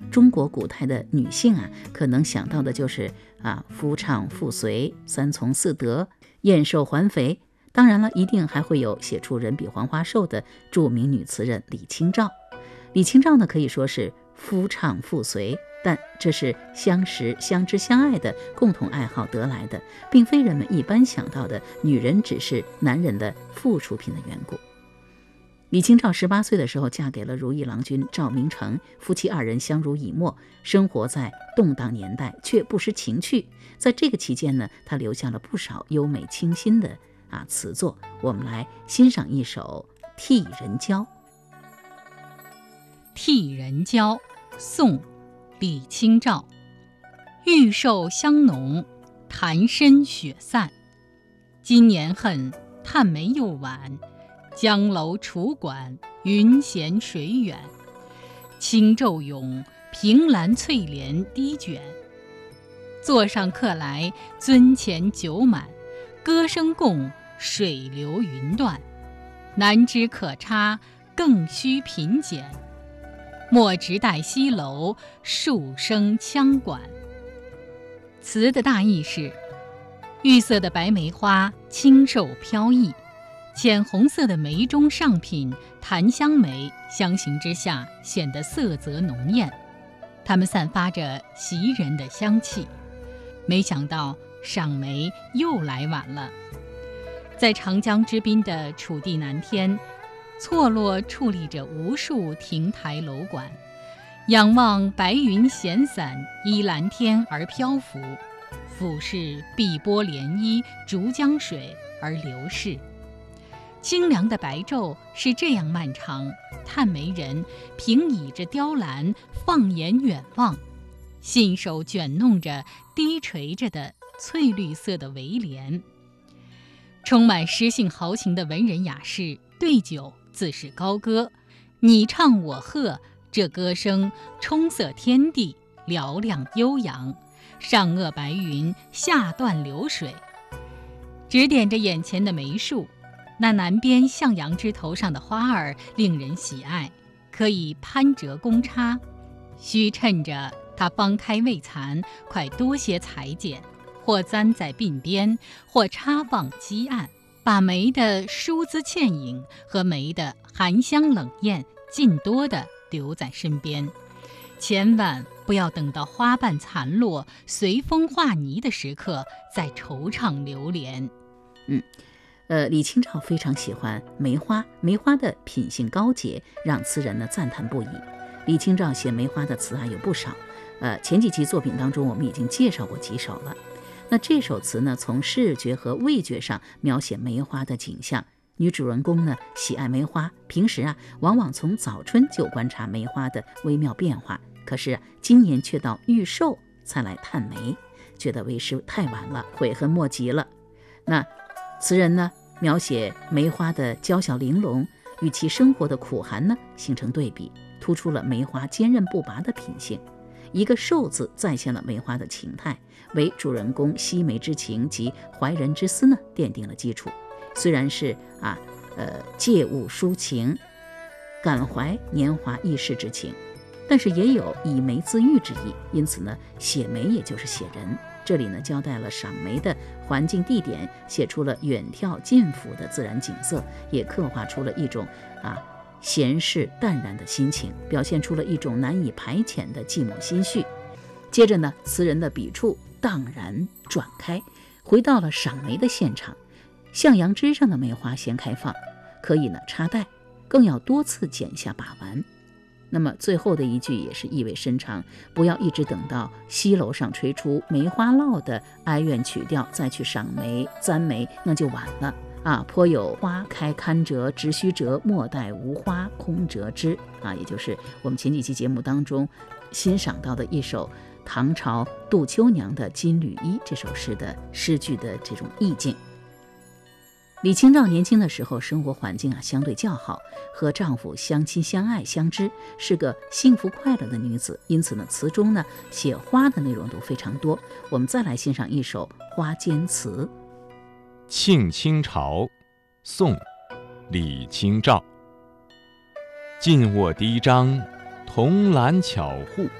中国古代的女性啊，可能想到的就是夫唱妇随、三从四德、燕瘦还肥。当然了，一定还会有写出人比黄花瘦的著名女词人李清照。李清照呢，可以说是夫唱妇随，但这是相识、相知、相爱的共同爱好得来的，并非人们一般想到的女人只是男人的附属品的缘故。李清照18岁的时候嫁给了如意郎君赵明诚，夫妻二人相濡以沫，生活在动荡年代，却不失情趣。在这个期间呢，她留下了不少优美清新的词作。我们来欣赏一首《替人娇》。 替人娇，宋，李清照。玉瘦香浓，檀深雪散。今年恨，探梅又晚。江楼楚馆，云闲水远。轻骤咏，凭栏翠帘低卷。座上客来，樽前酒满。歌声共，水流云断。难知可差，更须品检。莫直待西楼，数声羌管。词的大意是：玉色的白梅花清瘦飘逸，浅红色的梅中上品檀香梅相形之下显得色泽浓艳，它们散发着袭人的香气。没想到赏梅又来晚了。在长江之滨的楚地南天，错落矗立着无数亭台楼馆，仰望白云闲散依蓝天而漂浮，俯视碧波涟漪逐江水而流逝。清凉的白昼是这样漫长，探梅人平倚着雕栏，放眼远望，信手卷弄着低垂着的翠绿色的围帘。充满诗性豪情的文人雅士对酒自是高歌，你唱我和，这歌声冲塞天地，嘹亮悠扬，上遏白云，下断流水。指点着眼前的梅树，那南边向阳枝头上的花儿令人喜爱，可以攀折弓插，须趁着它方开未残，快多些裁剪，或簪在鬓边，或插放基岸，把梅的疏姿倩影和梅的含香冷艳尽多地留在身边，千万不要等到花瓣残落，随风化泥的时刻再惆怅流连。 李清照非常喜欢梅花，梅花的品性高洁，让词人呢赞叹不已。李清照写梅花的词有不少，前几期作品当中我们已经介绍过几首了。那这首词呢，从视觉和味觉上描写梅花的景象。女主人公呢喜爱梅花，平时往往从早春就观察梅花的微妙变化，可是今年却到玉瘦才来探梅，觉得为时太晚了，悔恨莫及了。那词人呢描写梅花的娇小玲珑，与其生活的苦寒呢形成对比，突出了梅花坚韧不拔的品性。一个瘦字再现了梅花的情态，为主人公惜梅之情及怀人之思呢奠定了基础。虽然是借物抒情，感怀年华易逝之情，但是也有以梅自喻之意，因此呢写梅也就是写人。这里呢交代了赏梅的环境地点，写出了远眺近俯的自然景色，也刻画出了一种闲适淡然的心情，表现出了一种难以排遣的寂寞心绪。接着呢，词人的笔触荡然转开，回到了赏梅的现场。向阳枝上的梅花先开放，可以呢插带，更要多次剪下把玩。那么最后的一句也是意味深长，不要一直等到西楼上吹出梅花烙的哀怨曲调再去赏梅簪梅，那就晚了颇有花开堪折直须折，莫待无花空折枝也就是我们前几期节目当中欣赏到的一首唐朝杜秋娘的《金缕衣》这首诗的诗句的这种意境。李清照年轻的时候生活环境相对较好，和丈夫相亲相爱相知，是个幸福快乐的女子，因此呢词中呢写花的内容都非常多。我们再来欣赏一首花间词。 庆清朝，宋，李清照。近卧低张，铜栏巧户，